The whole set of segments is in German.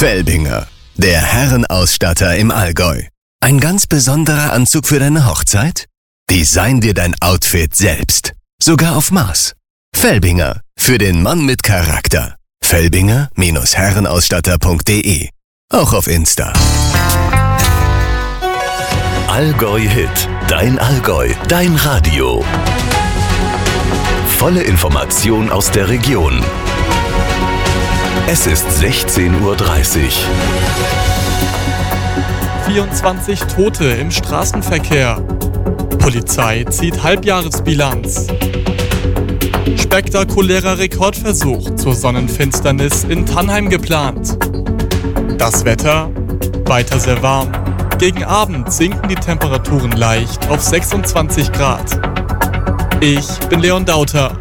Felbinger, der Herrenausstatter im Allgäu. Ein ganz besonderer Anzug für deine Hochzeit? Design dir dein Outfit selbst. Sogar auf Maß. Felbinger, für den Mann mit Charakter. Felbinger-Herrenausstatter.de. Auch auf Insta. Allgäu Hit. Dein Allgäu. Dein Radio. Volle Information aus der Region. Es ist 16:30 Uhr. 24 Tote im Straßenverkehr. Polizei zieht Halbjahresbilanz. Spektakulärer Rekordversuch zur Sonnenfinsternis in Tannheim geplant. Das Wetter weiter sehr warm. Gegen Abend sinken die Temperaturen leicht auf 26 Grad. Ich bin Leon Dauter.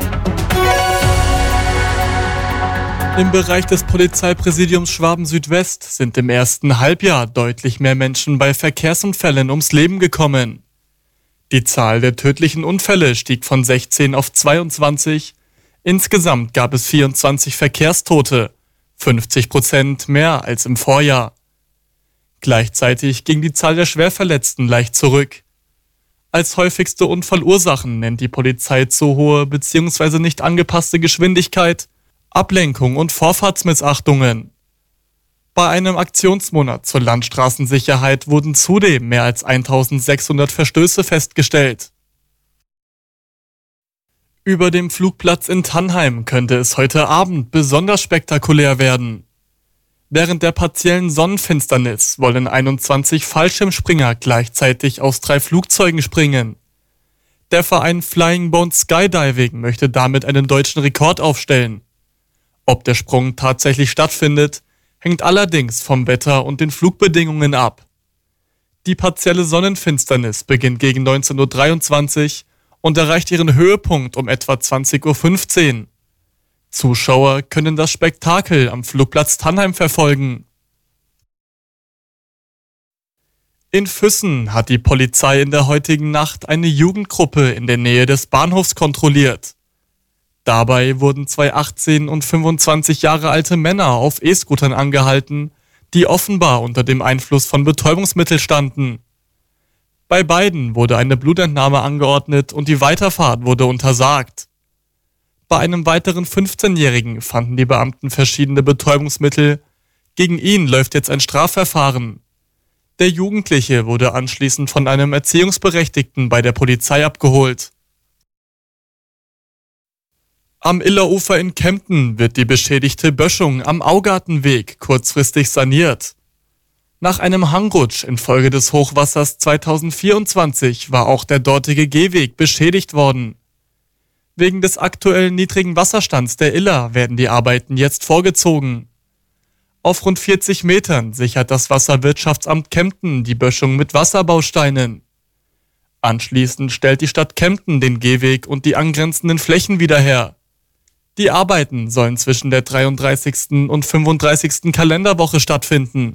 Im Bereich des Polizeipräsidiums Schwaben-Südwest sind im ersten Halbjahr deutlich mehr Menschen bei Verkehrsunfällen ums Leben gekommen. Die Zahl der tödlichen Unfälle stieg von 16 auf 22. Insgesamt gab es 24 Verkehrstote, 50% mehr als im Vorjahr. Gleichzeitig ging die Zahl der Schwerverletzten leicht zurück. Als häufigste Unfallursachen nennt die Polizei zu hohe bzw. nicht angepasste Geschwindigkeit, Ablenkung und Vorfahrtsmissachtungen. Bei einem Aktionsmonat zur Landstraßensicherheit wurden zudem mehr als 1600 Verstöße festgestellt. Über dem Flugplatz in Tannheim könnte es heute Abend besonders spektakulär werden. Während der partiellen Sonnenfinsternis wollen 21 Fallschirmspringer gleichzeitig aus 3 Flugzeugen springen. Der Verein Flying Bone Skydiving möchte damit einen deutschen Rekord aufstellen. Ob der Sprung tatsächlich stattfindet, hängt allerdings vom Wetter und den Flugbedingungen ab. Die partielle Sonnenfinsternis beginnt gegen 19:23 Uhr und erreicht ihren Höhepunkt um etwa 20:15 Uhr. Zuschauer können das Spektakel am Flugplatz Tannheim verfolgen. In Füssen hat die Polizei in der heutigen Nacht eine Jugendgruppe in der Nähe des Bahnhofs kontrolliert. Dabei wurden 2 18 und 25 Jahre alte Männer auf E-Scootern angehalten, die offenbar unter dem Einfluss von Betäubungsmitteln standen. Bei beiden wurde eine Blutentnahme angeordnet und die Weiterfahrt wurde untersagt. Bei einem weiteren 15-Jährigen fanden die Beamten verschiedene Betäubungsmittel. Gegen ihn läuft jetzt ein Strafverfahren. Der Jugendliche wurde anschließend von einem Erziehungsberechtigten bei der Polizei abgeholt. Am Illerufer in Kempten wird die beschädigte Böschung am Augartenweg kurzfristig saniert. Nach einem Hangrutsch infolge des Hochwassers 2024 war auch der dortige Gehweg beschädigt worden. Wegen des aktuell niedrigen Wasserstands der Iller werden die Arbeiten jetzt vorgezogen. Auf rund 40 Metern sichert das Wasserwirtschaftsamt Kempten die Böschung mit Wasserbausteinen. Anschließend stellt die Stadt Kempten den Gehweg und die angrenzenden Flächen wieder her. Die Arbeiten sollen zwischen der 33. und 35. Kalenderwoche stattfinden.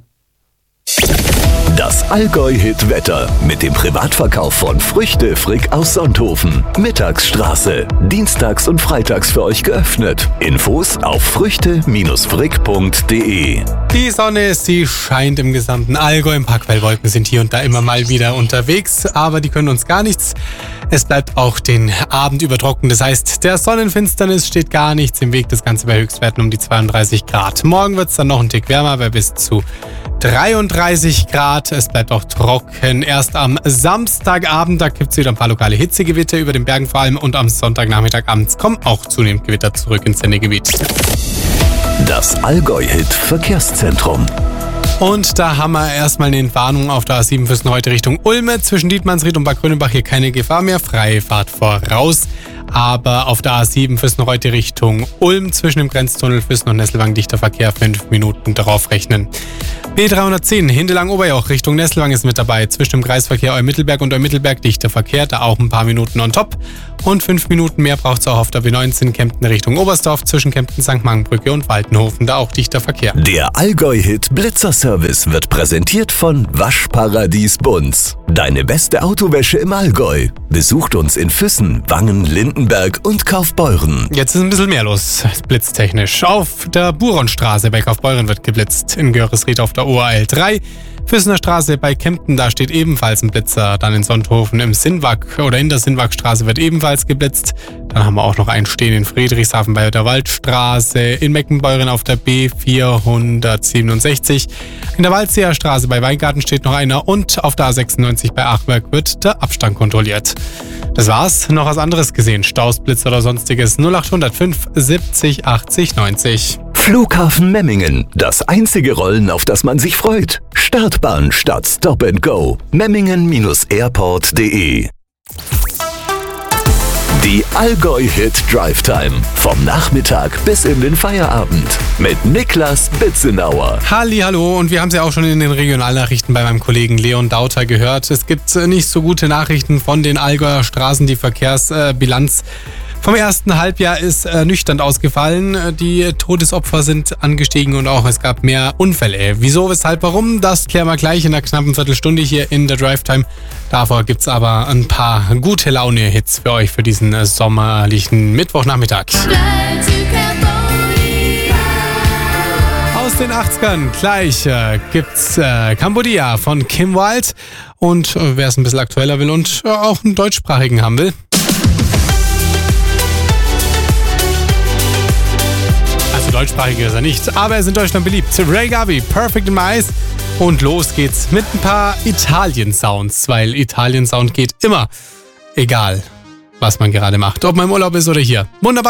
Das Allgäu-Hit-Wetter mit dem Privatverkauf von Früchte Frick aus Sonthofen. Mittagsstraße. Dienstags und freitags für euch geöffnet. Infos auf früchte-frick.de. Die Sonne, sie scheint im gesamten Allgäu. Ein paar Quellwolken sind hier und da immer mal wieder unterwegs, aber die können uns gar nichts. Es bleibt auch den Abend über trocken. Das heißt, der Sonnenfinsternis steht gar nichts im Weg. Das Ganze bei Höchstwerten um die 32 Grad. Morgen wird es dann noch ein Tick wärmer, bei bis zu 33 Grad. Es bleibt auch trocken. Erst am Samstagabend, da gibt es wieder ein paar lokale Hitzegewitter über den Bergen vor allem. Und am Sonntagnachmittag abends kommen auch zunehmend Gewitter zurück ins Sendegebiet. Das Allgäu-Hit Verkehrszentrum. Und da haben wir erstmal eine Entwarnung auf der A7 Füssen heute Richtung Ulm. Zwischen Dietmannsried und Bad Grönenbach hier keine Gefahr mehr. Freie Fahrt voraus. Aber auf der A7 Füssen heute Richtung Ulm zwischen dem Grenztunnel Füssen und Nesselwang dichter Verkehr 5 Minuten darauf rechnen. B310 Hindelang-Oberjoch Richtung Nesselwang ist mit dabei. Zwischen dem Kreisverkehr Eumittelberg und Eumittelberg dichter Verkehr, da auch ein paar Minuten on top. Und 5 Minuten mehr braucht es auch auf der B19 Kempten Richtung Oberstdorf zwischen Kempten, St. Mangenbrücke und Waltenhofen, da auch dichter Verkehr. Der Allgäu-Hit Blitzerservice wird präsentiert von Waschparadies Bunz. Deine beste Autowäsche im Allgäu. Besucht uns in Füssen, Wangen, Lindenberg und Kaufbeuren. Jetzt ist ein bisschen mehr los, blitztechnisch. Auf der Buronstraße bei Kaufbeuren wird geblitzt. In Görisried auf der ORL 3. Füssener Straße bei Kempten, da steht ebenfalls ein Blitzer. Dann in Sonthofen im Sinnwag oder in der Sinnwagstraße wird ebenfalls geblitzt. Dann haben wir auch noch einen stehen in Friedrichshafen bei der Waldstraße. In Meckenbeuren auf der B467. In der Waldseerstraße bei Weingarten steht noch einer. Und auf der A96 bei Achberg wird der Abstand kontrolliert. Das war's. Noch was anderes gesehen? Staus, Blitz oder sonstiges? 0805 70 80 90. Flughafen Memmingen. Das einzige Rollen, auf das man sich freut. Startbahn statt Stop and Go. Memmingen-airport.de. Die Allgäu-Hit Drive Time. Vom Nachmittag bis in den Feierabend. Mit Niklas Bitzenauer. Hallihallo, und wir haben es ja auch schon in den Regionalnachrichten bei meinem Kollegen Leon Dauter gehört. Es gibt nicht so gute Nachrichten von den Allgäuer Straßen. Die Verkehrsbilanz vom ersten Halbjahr ist ernüchternd ausgefallen. Die Todesopfer sind angestiegen und auch es gab mehr Unfälle. Wieso, weshalb, warum? Das klären wir gleich in einer knappen Viertelstunde hier in der Drive Time. Davor gibt's aber ein paar gute Laune-Hits für euch für diesen sommerlichen Mittwochnachmittag. Aus den 80ern gleich gibt's Cambodia von Kim Wilde. Und wer es ein bisschen aktueller will und auch einen deutschsprachigen haben will. Deutschsprachig ist er nicht, aber er ist in Deutschland beliebt. Ray Gabi, Perfect in My Eyes. Und los geht's mit ein paar Italien-Sounds, weil Italien-Sound geht immer, egal was man gerade macht, ob man im Urlaub ist oder hier. Wunderbar.